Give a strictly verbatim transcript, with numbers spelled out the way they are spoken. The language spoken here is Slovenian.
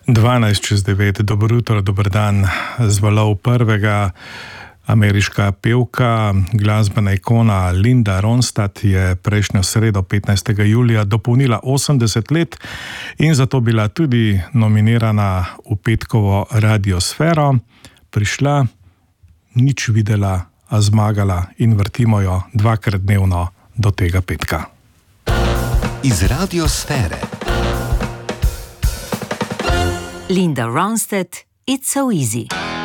dvanajst čez devet, dobro jutro, dober dan. Z valov prvega ameriška pevka, glasbena ikona Linda Ronstadt je prejšnjo sredo, petnajstega julija, dopolnila osemdeset let in zato bila tudi nominirana v petkovo radiosfero. Prišla, nič videla, a zmagala in vrtimo jo dvakrat dnevno do tega petka. Iz radiosfere. Linda Ronstadt, It's So Easy.